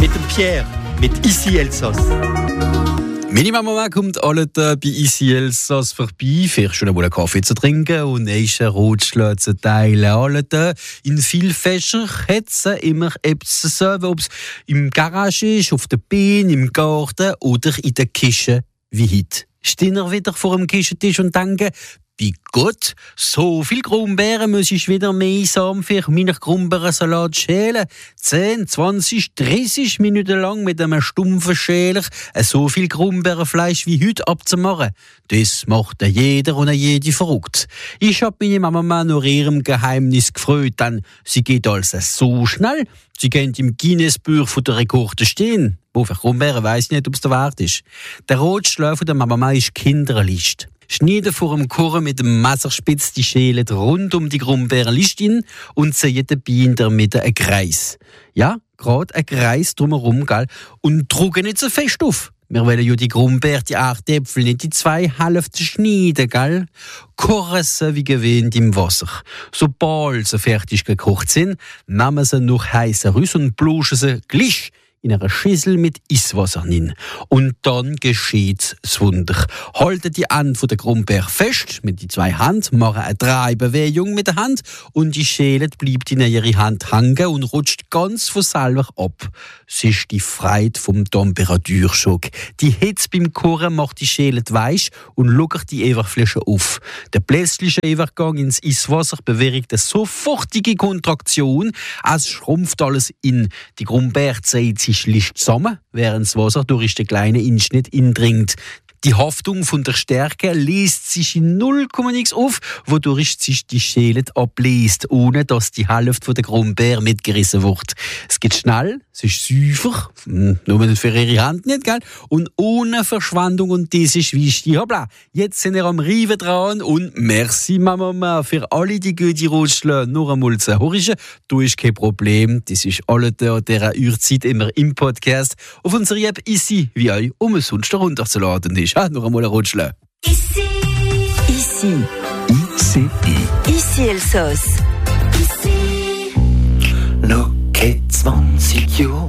mit dem Pierre, mit Ici Elsass. Meine Mama kommt alle bei Ici Elsass vorbei, vielleicht schon einmal einen Kaffee zu trinken und einen Rotschlag zu teilen. Alle in vielen Fächern hat sie immer etwas zu sagen, ob es im Garage ist, auf der Bühne, im Garten oder in der Küche wie heute. Stehen wir wieder vor dem Küchentisch und denken, bei Gott, so viel Grumbeeren muss ich wieder mühsam für meinen Grumbeerensalat schälen. 10, 20, 30 Minuten lang mit einem stumpfen Schäler so viel Grumbeerenfleisch wie heute abzumachen. Das macht jeder und jede verrückt. Ich hab meine Mama nach ihrem Geheimnis gefreut, denn sie geht also so schnell, sie kennt im Guinness-Buch der Rekorde stehen. Wo für Grumbeeren weiss ich nicht, ob es der Wert ist. Der Rotschlag der Mama ist Kinderlist. Schneiden vor dem Kochen mit dem Messerspitz die Schäle rund um die Grumbeerenliste hin und ziehen dabei in der Mitte einen Kreis. Ja, gerade einen Kreis drumherum, gell? Und drucken nicht so fest auf. Wir wollen ja die Grumbeeren, die 8 Äpfel, nicht die 2 Hälften schneiden, gell? Kochen sie wie gewöhnt im Wasser. Sobald sie fertig gekocht sind, nehmen sie noch heißen raus und bluschen sie gleich in einer Schüssel mit Eiswasser hin. Und dann geschieht das Wunder. Halten die Ende von der Grumbeere fest mit die 2 Händen, machen eine Drehbewegung mit der Hand und die Schäle bleibt in ihre Hand hängen und rutscht ganz von selber ab. Es ist die Freude vom Temperaturschock. Die Hitze beim Kochen macht die Schäle weich und lockert die Everflasche auf. Der plötzliche Übergang ins Eiswasser bewirkt eine sofortige Kontraktion. Es schrumpft alles in. Die Grumbeere zieht sich schlicht zusammen, während das Wasser durch den kleinen Einschnitt indringt. Die Haftung von der Stärke löst sich in 0, nichts auf, wodurch sich die Schäle ablöst, ohne dass die Hälfte der Grumbeere mitgerissen wird. Es geht schnell, es ist sauber, nur für ihre Hand nicht, gell? Und ohne Verschwendung, und das ist wichtig. Hoppla, jetzt sind wir am Reiben dran und merci Mama für alle die guten Rotschläge noch einmal zu hören. Du ist kein Problem, das ist alle dieser Uhrzeit immer im Podcast auf unserer App Ici, wie euch umsonst herunterzuladen ist. Noch einmal ein Rotschlag. Ici. Ici. Ici. Ici Elsass. Noch 20 Jahre